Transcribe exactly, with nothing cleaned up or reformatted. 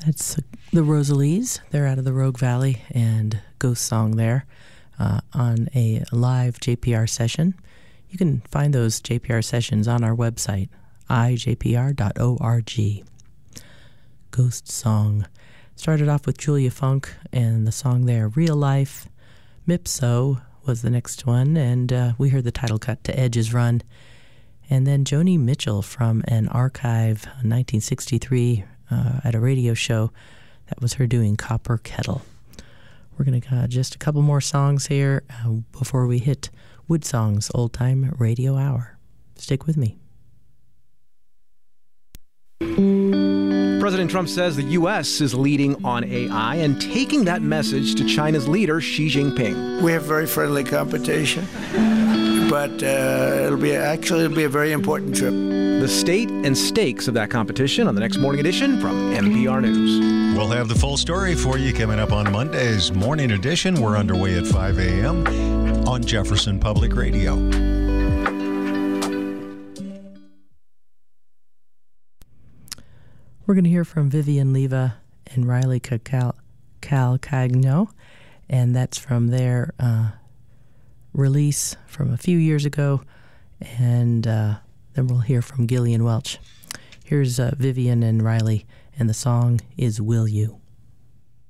That's the Rosalies. They're out of the Rogue Valley, and Ghost Song there uh, on a live J P R session. You can find those J P R sessions on our website, i j p r dot org. Ghost Song. Started off with Julia Funk and the song there, Real Life. Mipso was the next one, and uh, we heard the title cut to Edge's Run. And then Joni Mitchell from an archive, nineteen sixty-three, uh, at a radio show. That was her doing Copper Kettle. We're going to uh, just a couple more songs here uh, before we hit Wood Song's Old Time Radio Hour. Stick with me. President Trump says the U S is leading on A I and taking that message to China's leader, Xi Jinping. We have very friendly competition, but uh, it'll be actually it'll be a very important trip. The state and stakes of that competition on the next morning edition from N P R News. We'll have the full story for you coming up on Monday's morning edition. We're underway at five a.m. on Jefferson Public Radio. We're going to hear from Vivian Leva and Riley Cal- Calcagno, and that's from their uh, release from a few years ago, and uh, then we'll hear from Gillian Welch. Here's uh, Vivian and Riley, and the song is Will You?